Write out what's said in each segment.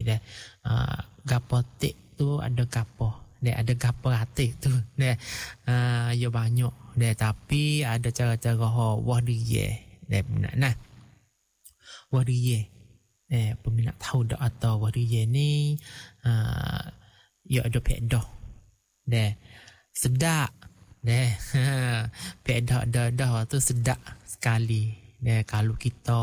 deh. Gapo tik tu ada gapo. Deh ada gapo ratik tu. Deh yo banyak. Deh tapi ada cara-cara wah dia. Deh nah. Wah dia. Peminat tahu dak atau wah dia ni yo ada pedah. Deh sedak. Deh pedah dah tu sedak sekali. Deh kalau kita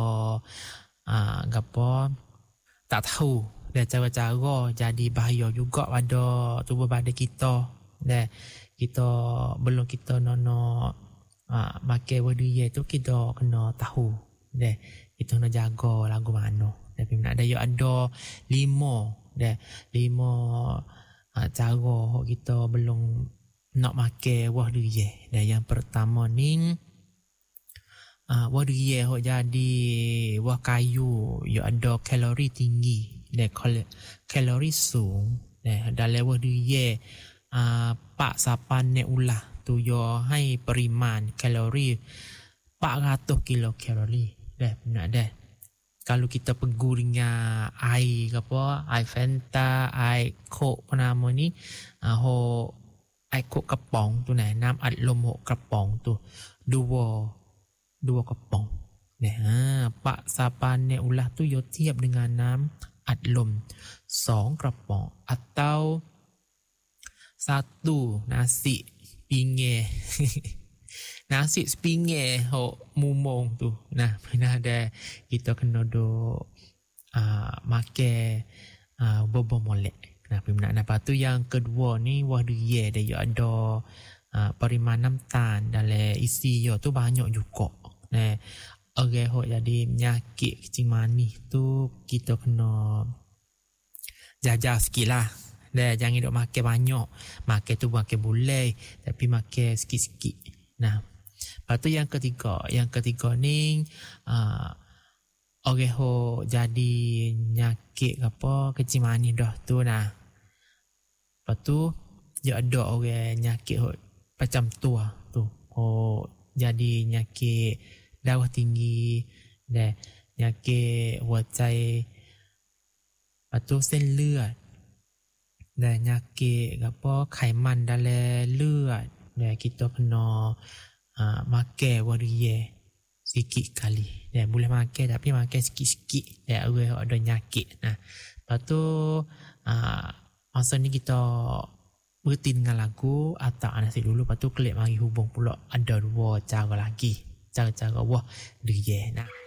gapo tak tahu dan cara-cara jadi bahaya juga pada tubuh badan kita. Dan kita belum kita nono makan body tu kita kena tahu. Dan kita kena jaga lagu mana. Tapi nak ada 5 cara kita belum nak makan wah dia. Dan yang pertama ni wah dia jadi wah kayu ya ada kalori tinggi dan kalori sung dan dalam wah dia pak sapan ne ulah tu yo hai periman kalori 400 kilokalori dah nak dah. Kalau kita pegu dengan air apa air Fanta air Coke apa nama ni air Coke kepong tu nah nam adlom kepong tu dua kepong. Pak sapan ne ulah tu yo tiap dengan 6 adlom 2 kepong atau 1 nasi pinggir. Nasi sepinggir mumung tu. Nah, pernah ada kita kena makan bobo molek. Nah, lepas tu yang kedua ni wah dia ada perimanan tan dalam isi yo tu banyak juga. Nah, jadi penyakit kencing manis tu kita kena jaga sikit lah. Jangan duk makan banyak. Makan tu makan boleh tapi makan sikit-sikit. Nah, lepas tu yang ketiga ni jadi penyakit apa kencing manis dah tu nah. Lepas tu dia ada orang penyakit macam tua tu. Jadi penyakit darah tinggi dan penyakit huatai. Lepas tu sel ลือด dan penyakit apa khaiman dalam ลือด. Dan kita kena makan waria sikit kali. Dan boleh makan tapi makan sikit-sikit. Dan orang ada penyakit. Nah, lepas tu masa ni kita berhenti dengan lagu atau nasi dulu. Lepas tu klik mari hubung pula ada 2 cara lagi. Cara-cara wah dia. Nah.